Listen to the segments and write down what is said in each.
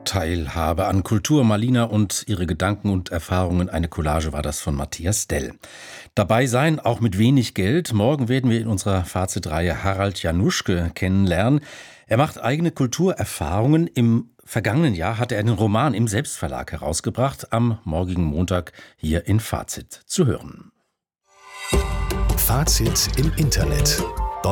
Teilhabe an Kultur. Malina und ihre Gedanken und Erfahrungen. Eine Collage war das von Matthias Dell. Dabei sein, auch mit wenig Geld. Morgen werden wir in unserer Fazitreihe Harald Januschke kennenlernen. Er macht eigene Kulturerfahrungen. Im vergangenen Jahr hatte er einen Roman im Selbstverlag herausgebracht. Am morgigen Montag hier in Fazit zu hören. Fazit im Internet.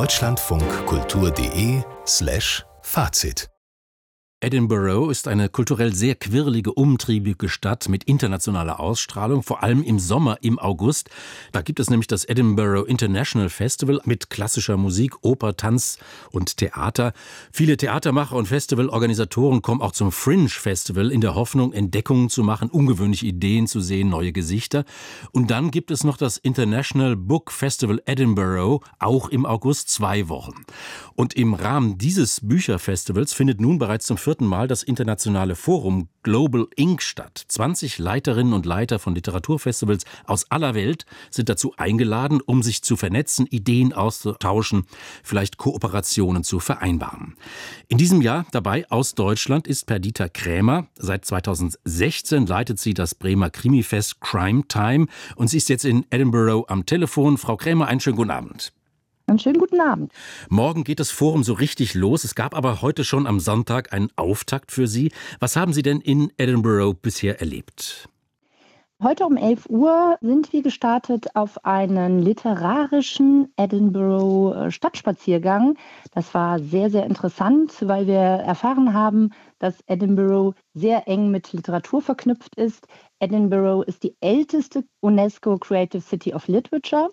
deutschlandfunkkultur.de/Fazit. Edinburgh ist eine kulturell sehr quirlige, umtriebige Stadt mit internationaler Ausstrahlung, vor allem im Sommer, im August. Da gibt es nämlich das Edinburgh International Festival mit klassischer Musik, Oper, Tanz und Theater. Viele Theatermacher und Festivalorganisatoren kommen auch zum Fringe Festival in der Hoffnung, Entdeckungen zu machen, ungewöhnliche Ideen zu sehen, neue Gesichter. Und dann gibt es noch das International Book Festival Edinburgh, auch im August, 2 Wochen. Und im Rahmen dieses Bücherfestivals findet nun bereits zum 4. Mal das internationale Forum Global Ink statt. 20 Leiterinnen und Leiter von Literaturfestivals aus aller Welt sind dazu eingeladen, um sich zu vernetzen, Ideen auszutauschen, vielleicht Kooperationen zu vereinbaren. In diesem Jahr dabei aus Deutschland ist Perdita Krämer. Seit 2016 leitet sie das Bremer Krimifest Crime Time und sie ist jetzt in Edinburgh am Telefon. Frau Krämer, einen schönen guten Abend. Einen schönen guten Abend. Morgen geht das Forum so richtig los. Es gab aber heute schon am Sonntag einen Auftakt für Sie. Was haben Sie denn in Edinburgh bisher erlebt? Heute um 11 Uhr sind wir gestartet auf einen literarischen Edinburgh Stadtspaziergang. Das war sehr, sehr interessant, weil wir erfahren haben, dass Edinburgh sehr eng mit Literatur verknüpft ist. Edinburgh ist die älteste UNESCO Creative City of Literature.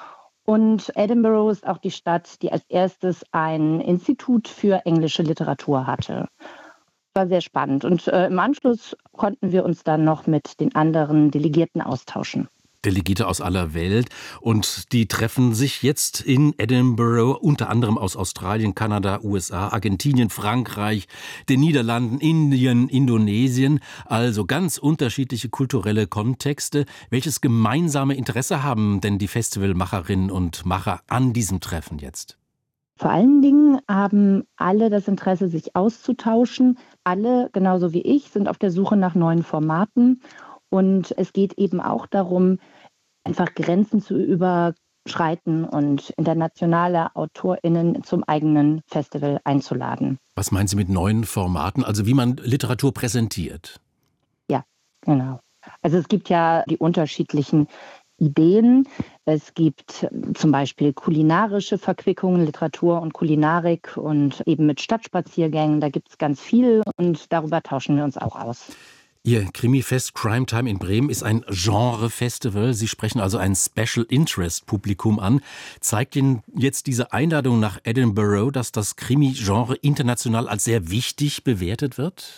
Und Edinburgh ist auch die Stadt, die als erstes ein Institut für englische Literatur hatte. War sehr spannend. Und im Anschluss konnten wir uns dann noch mit den anderen Delegierten austauschen. Delegierte aus aller Welt, und die treffen sich jetzt in Edinburgh, unter anderem aus Australien, Kanada, USA, Argentinien, Frankreich, den Niederlanden, Indien, Indonesien, also ganz unterschiedliche kulturelle Kontexte. Welches gemeinsame Interesse haben denn die Festivalmacherinnen und Macher an diesem Treffen jetzt? Vor allen Dingen haben alle das Interesse, sich auszutauschen. Alle, genauso wie ich, sind auf der Suche nach neuen Formaten. Und es geht eben auch darum, einfach Grenzen zu überschreiten und internationale AutorInnen zum eigenen Festival einzuladen. Was meinen Sie mit neuen Formaten? Also wie man Literatur präsentiert? Ja, genau. Also es gibt ja die unterschiedlichen Ideen. Es gibt zum Beispiel kulinarische Verquickungen, Literatur und Kulinarik, und eben mit Stadtspaziergängen. Da gibt es ganz viel und darüber tauschen wir uns auch aus. Ihr Krimifest Crime Time in Bremen ist ein Genre-Festival. Sie sprechen also ein Special-Interest-Publikum an. Zeigt Ihnen jetzt diese Einladung nach Edinburgh, dass das Krimi-Genre international als sehr wichtig bewertet wird?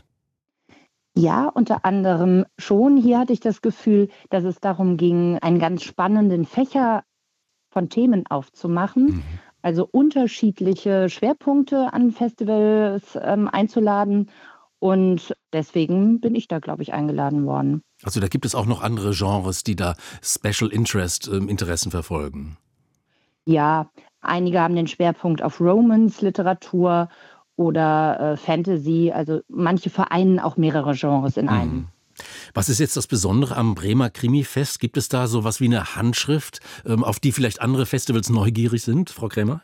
Ja, unter anderem schon. Hier hatte ich das Gefühl, dass es darum ging, einen ganz spannenden Fächer von Themen aufzumachen. Also unterschiedliche Schwerpunkte an Festivals einzuladen. Und deswegen bin ich da, glaube ich, eingeladen worden. Also da gibt es auch noch andere Genres, die da Special Interest Interessen verfolgen. Ja, einige haben den Schwerpunkt auf Romance-Literatur oder Fantasy. Also manche vereinen auch mehrere Genres in einem. Was ist jetzt das Besondere am Bremer Krimifest? Gibt es da sowas wie eine Handschrift, auf die vielleicht andere Festivals neugierig sind, Frau Krämer?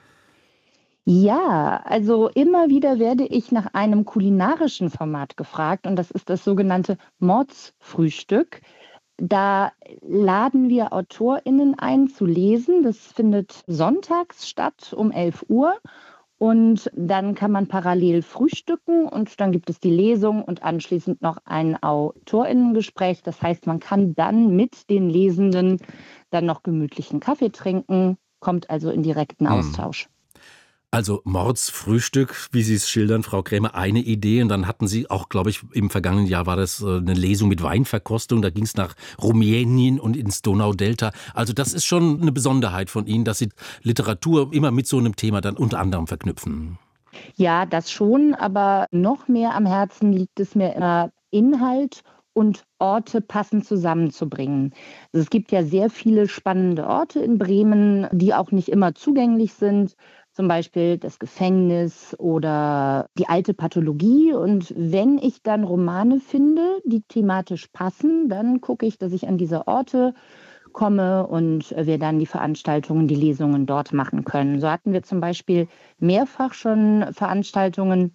Ja, also immer wieder werde ich nach einem kulinarischen Format gefragt, und das ist das sogenannte Mordsfrühstück. Da laden wir AutorInnen ein zu lesen. Das findet sonntags statt um 11 Uhr. Und dann kann man parallel frühstücken, und dann gibt es die Lesung und anschließend noch ein AutorInnengespräch. Das heißt, man kann dann mit den Lesenden dann noch gemütlichen Kaffee trinken, kommt also in direkten Austausch. Also Mordsfrühstück, wie Sie es schildern, Frau Krämer, eine Idee. Und dann hatten Sie auch, glaube ich, im vergangenen Jahr war das eine Lesung mit Weinverkostung. Da ging es nach Rumänien und ins Donaudelta. Also das ist schon eine Besonderheit von Ihnen, dass Sie Literatur immer mit so einem Thema dann unter anderem verknüpfen. Ja, das schon, aber noch mehr am Herzen liegt es mir immer, Inhalt und Orte passend zusammenzubringen. Also es gibt ja sehr viele spannende Orte in Bremen, die auch nicht immer zugänglich sind. zum Beispiel das Gefängnis oder die alte Pathologie. Und wenn ich dann Romane finde, die thematisch passen, dann gucke ich, dass ich an diese Orte komme und wir dann die Veranstaltungen, die Lesungen dort machen können. So hatten wir zum Beispiel mehrfach schon Veranstaltungen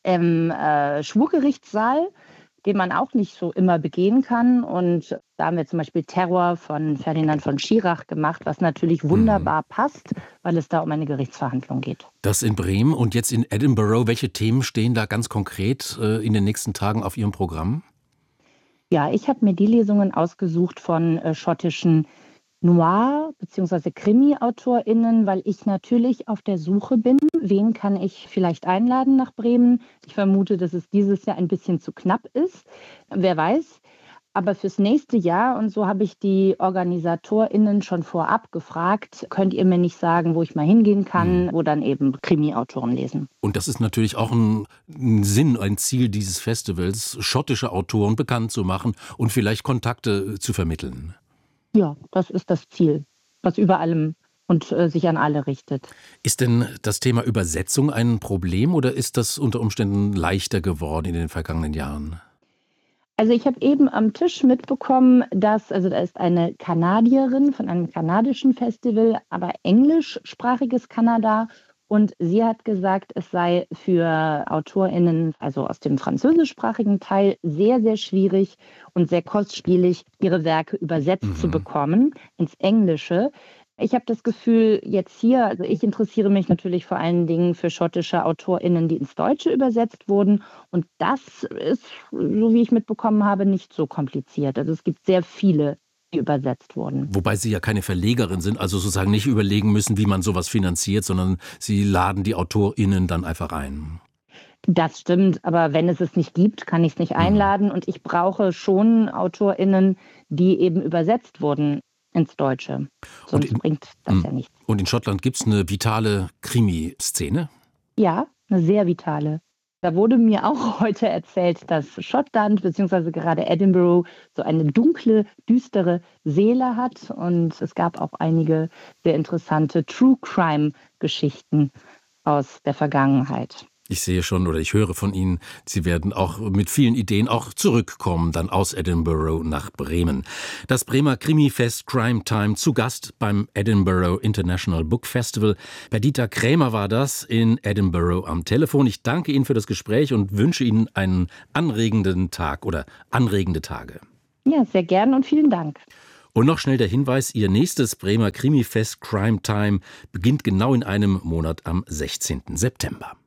im Schwurgerichtssaal, den man auch nicht so immer begehen kann. Und da haben wir zum Beispiel Terror von Ferdinand von Schirach gemacht, was natürlich wunderbar passt, weil es da um eine Gerichtsverhandlung geht. Das in Bremen und jetzt in Edinburgh. Welche Themen stehen da ganz konkret in den nächsten Tagen auf Ihrem Programm? Ja, ich habe mir die Lesungen ausgesucht von schottischen Noir- bzw. Krimi-AutorInnen, weil ich natürlich auf der Suche bin, wen kann ich vielleicht einladen nach Bremen. Ich vermute, dass es dieses Jahr ein bisschen zu knapp ist. Wer weiß. Aber fürs nächste Jahr, und so habe ich die OrganisatorInnen schon vorab gefragt, könnt ihr mir nicht sagen, wo ich mal hingehen kann, wo dann eben Krimi-Autoren lesen. Und das ist natürlich auch ein Sinn, ein Ziel dieses Festivals, schottische Autoren bekannt zu machen und vielleicht Kontakte zu vermitteln. Ja, das ist das Ziel, was über allem und sich an alle richtet. Ist denn das Thema Übersetzung ein Problem oder ist das unter Umständen leichter geworden in den vergangenen Jahren? Also ich habe eben am Tisch mitbekommen, da ist eine Kanadierin von einem kanadischen Festival, aber englischsprachiges Kanada. Und sie hat gesagt, es sei für AutorInnen, also aus dem französischsprachigen Teil, sehr, sehr schwierig und sehr kostspielig, ihre Werke übersetzt zu bekommen ins Englische. Ich habe das Gefühl, jetzt hier, also ich interessiere mich natürlich vor allen Dingen für schottische AutorInnen, die ins Deutsche übersetzt wurden. Und das ist, so wie ich mitbekommen habe, nicht so kompliziert. Also es gibt sehr viele, die übersetzt wurden. Wobei Sie ja keine Verlegerin sind, also sozusagen nicht überlegen müssen, wie man sowas finanziert, sondern Sie laden die AutorInnen dann einfach ein. Das stimmt, aber wenn es nicht gibt, kann ich es nicht einladen. Und ich brauche schon AutorInnen, die eben übersetzt wurden ins Deutsche. Sonst bringt das ja nichts. Und in Schottland gibt es eine vitale Krimi-Szene? Ja, eine sehr vitale. Da wurde mir auch heute erzählt, dass Schottland bzw. gerade Edinburgh so eine dunkle, düstere Seele hat. Und es gab auch einige sehr interessante True-Crime-Geschichten aus der Vergangenheit. Ich sehe schon oder ich höre von Ihnen, Sie werden auch mit vielen Ideen auch zurückkommen, dann aus Edinburgh nach Bremen. Das Bremer Krimifest Crime Time zu Gast beim Edinburgh International Book Festival. Bei Dieter Krämer war das in Edinburgh am Telefon. Ich danke Ihnen für das Gespräch und wünsche Ihnen einen anregenden Tag oder anregende Tage. Ja, sehr gern und vielen Dank. Und noch schnell der Hinweis, Ihr nächstes Bremer Krimifest Crime Time beginnt genau in einem Monat am 16. September.